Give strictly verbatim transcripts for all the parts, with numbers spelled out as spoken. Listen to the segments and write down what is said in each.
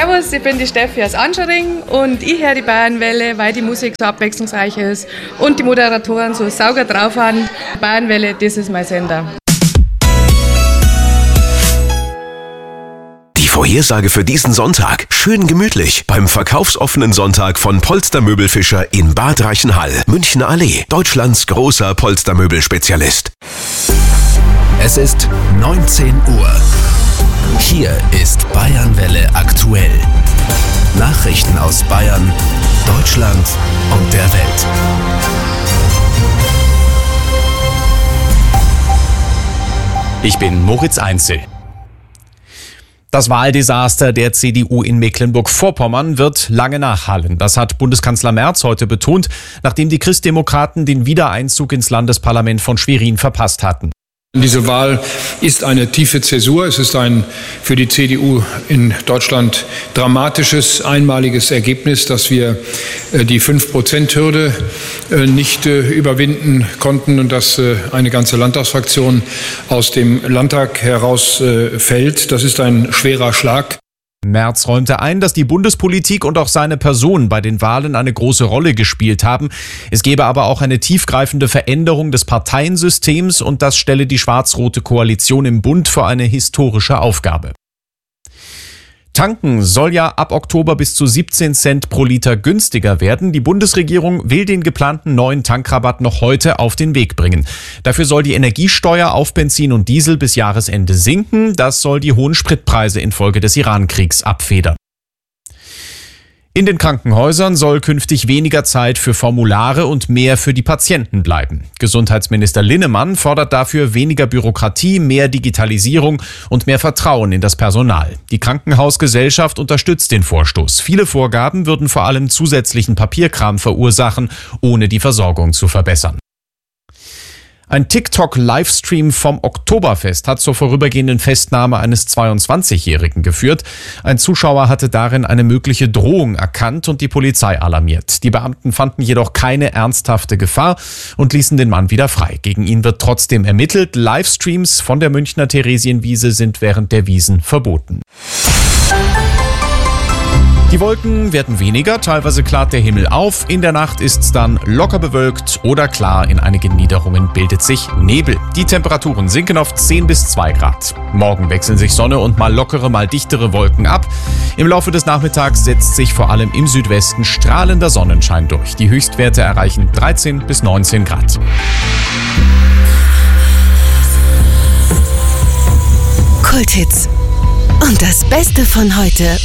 Servus, ich bin die Steffi aus Anschering und ich höre die Bayernwelle, weil die Musik so abwechslungsreich ist und die Moderatoren so sauger drauf haben. Bayernwelle, das ist mein Sender. Die Vorhersage für diesen Sonntag. Schön gemütlich beim verkaufsoffenen Sonntag von Polstermöbelfischer in Bad Reichenhall, Münchner Allee, Deutschlands großer Polstermöbelspezialist. Es ist neunzehn Uhr. Hier ist Bayernwelle aktuell. Nachrichten aus Bayern, Deutschland und der Welt. Ich bin Moritz Einzel. Das Wahldesaster der C D U in Mecklenburg-Vorpommern wird lange nachhallen. Das hat Bundeskanzler Merz heute betont, nachdem die Christdemokraten den Wiedereinzug ins Landesparlament von Schwerin verpasst hatten. Diese Wahl ist eine tiefe Zäsur. Es ist ein für die C D U in Deutschland dramatisches, einmaliges Ergebnis, dass wir die fünf Prozent Hürde nicht überwinden konnten und dass eine ganze Landtagsfraktion aus dem Landtag herausfällt. Das ist ein schwerer Schlag. Merz räumte ein, dass die Bundespolitik und auch seine Person bei den Wahlen eine große Rolle gespielt haben. Es gebe aber auch eine tiefgreifende Veränderung des Parteiensystems und das stelle die schwarz-rote Koalition im Bund vor eine historische Aufgabe. Tanken soll ja ab Oktober bis zu siebzehn Cent pro Liter günstiger werden. Die Bundesregierung will den geplanten neuen Tankrabatt noch heute auf den Weg bringen. Dafür soll die Energiesteuer auf Benzin und Diesel bis Jahresende sinken. Das soll die hohen Spritpreise infolge des Iran-Kriegs abfedern. In den Krankenhäusern soll künftig weniger Zeit für Formulare und mehr für die Patienten bleiben. Gesundheitsminister Linnemann fordert dafür weniger Bürokratie, mehr Digitalisierung und mehr Vertrauen in das Personal. Die Krankenhausgesellschaft unterstützt den Vorstoß. Viele Vorgaben würden vor allem zusätzlichen Papierkram verursachen, ohne die Versorgung zu verbessern. Ein TikTok-Livestream vom Oktoberfest hat zur vorübergehenden Festnahme eines zweiundzwanzigjährigen geführt. Ein Zuschauer hatte darin eine mögliche Drohung erkannt und die Polizei alarmiert. Die Beamten fanden jedoch keine ernsthafte Gefahr und ließen den Mann wieder frei. Gegen ihn wird trotzdem ermittelt. Livestreams von der Münchner Theresienwiese sind während der Wiesn verboten. Die Wolken werden weniger, teilweise klart der Himmel auf. In der Nacht ist es dann locker bewölkt oder klar. In einigen Niederungen bildet sich Nebel. Die Temperaturen sinken auf zehn bis zwei Grad. Morgen wechseln sich Sonne und mal lockere, mal dichtere Wolken ab. Im Laufe des Nachmittags setzt sich vor allem im Südwesten strahlender Sonnenschein durch. Die Höchstwerte erreichen dreizehn bis neunzehn Grad. Kulthits. Und das Beste von heute.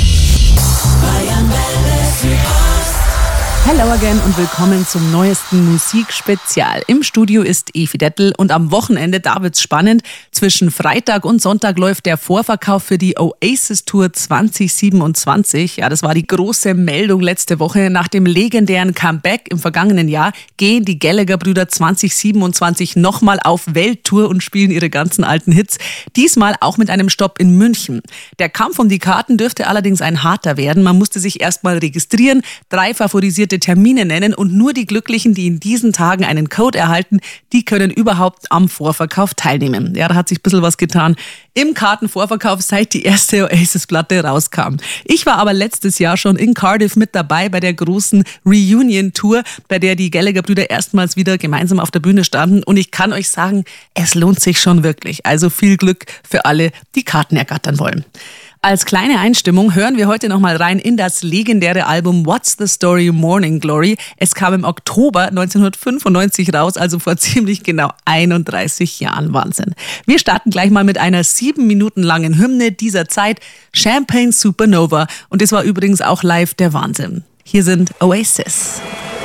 Hello again und willkommen zum neuesten Musikspezial. Im Studio ist Evi Dettel und am Wochenende, da wird's spannend. Zwischen Freitag und Sonntag läuft der Vorverkauf für die Oasis Tour zwanzig siebenundzwanzig. Ja, das war die große Meldung letzte Woche. Nach dem legendären Comeback im vergangenen Jahr gehen die Gallagher-Brüder zwanzig siebenundzwanzig nochmal auf Welttour und spielen ihre ganzen alten Hits. Diesmal auch mit einem Stopp in München. Der Kampf um die Karten dürfte allerdings ein harter werden. Man musste sich erstmal registrieren, drei favorisierte Termine nennen und nur die Glücklichen, die in diesen Tagen einen Code erhalten, die können überhaupt am Vorverkauf teilnehmen. Ja, da hat sich ein bisschen was getan im Kartenvorverkauf, seit die erste Oasis-Platte rauskam. Ich war aber letztes Jahr schon in Cardiff mit dabei bei der großen Reunion-Tour, bei der die Gallagher-Brüder erstmals wieder gemeinsam auf der Bühne standen und ich kann euch sagen, es lohnt sich schon wirklich. Also viel Glück für alle, die Karten ergattern wollen. Als kleine Einstimmung hören wir heute nochmal rein in das legendäre Album What's the Story Morning Glory. Es kam im Oktober neunzehnhundertfünfundneunzig raus, also vor ziemlich genau einunddreißig Jahren. Wahnsinn. Wir starten gleich mal mit einer sieben Minuten langen Hymne dieser Zeit, Champagne Supernova. Und das war übrigens auch live der Wahnsinn. Hier sind Oasis.